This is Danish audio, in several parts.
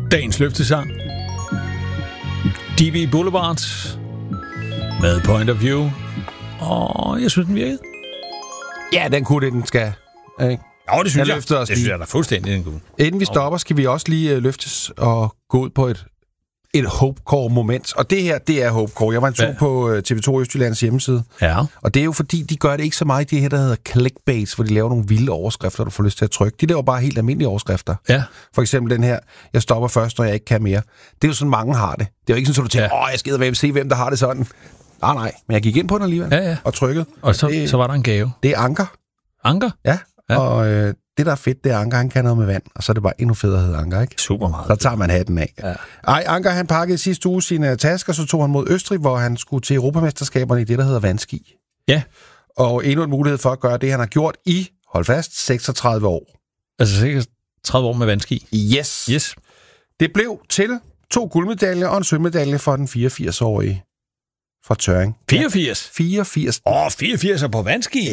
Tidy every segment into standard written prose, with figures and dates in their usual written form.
Dagens løftesang. DB Boulevard med Point of View. Og jeg synes, den virkede. Ja, den kunne det, den skal. Ikke? Jo, det synes jeg. Det synes jeg da fuldstændig, den kunne. Inden vi stopper, skal vi også lige løftes og gå ud på et Hopecore-moment. Og det her, det er Hopecore. Jeg var en tur på TV2 Østjyllands hjemmeside. Ja. Og det er jo fordi, de gør det ikke så meget i det her, der hedder clickbait, hvor de laver nogle vilde overskrifter, du får lyst til at trykke. De laver bare helt almindelige overskrifter. Ja. For eksempel den her, jeg stopper først, når jeg ikke kan mere. Det er jo sådan, mange har det. Det er jo ikke sådan, at du tænker, jeg skal se, hvem der har det sådan. Nej, men jeg gik ind på den alligevel og trykkede. Og så var der en gave. Det er Anker. Anker? Ja. Og det, der er fedt, det er, Anker, han kan noget med vand. Og så er det bare endnu federe at hedde Anker, ikke? Super meget. Så tager man hatten af. Ja. Anker, han pakkede sidste uge sine tasker, så tog han mod Østrig, hvor han skulle til Europamesterskaberne i det, der hedder vandski. Ja. Og endnu en mulighed for at gøre det, han har gjort i, hold fast, 36 år. Altså 36 år med vandski? Yes. Det blev til 2 guldmedaljer og en sølvmedalje for den 84-årige fra Tøring. 84? 84. 84 er på vandski?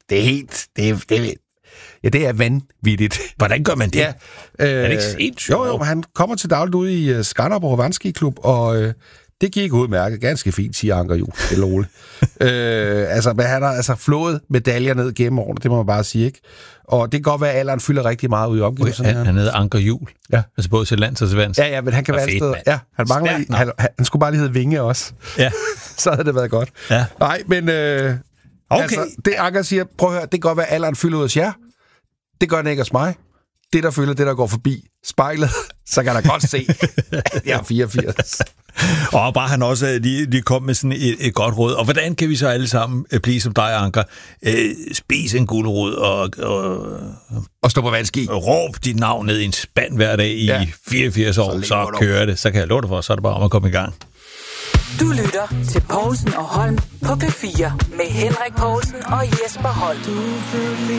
Det er vanvittigt. Hvordan gør man det? Ja. Er det ikke sindssygt? Jo, han kommer til dagligt ud i Skanderborg Vandskiklub, og det gik udmærket. Ganske fint, siger Anker Juhl. Det er Lole. Men han har flået medaljer ned gennem årene, det må man bare sige, ikke? Og det kan godt være, at alderen fylder rigtig meget ud i omgivelserne. Han hedder Anker Juhl. Ja. Altså både til lands og til vands. Ja, men han kan være et sted. Ja, han mangler han skulle bare lige hedde Vinge også. Ja. Så havde det været godt. Ja. Nej, men okay. Det Anker siger, prøv at høre, det kan godt være, at alderen fylder ud hos jer. Det gør den ikke hos mig. Det, der følger, det, der går forbi spejlet, så kan der godt se, at jeg er 84. Og bare han også lige kom med sådan et godt råd. Og hvordan kan vi så alle sammen blive som dig, Anker? Spise en gulerod og stå på vandski. Råb dit navn ned i en spand hver dag i 84 år, så kører det. Så kan jeg love dig for, så er det bare om at komme i gang. Du lytter til Povlsen og Holm på P4 med Henrik Povlsen og Jesper Holm.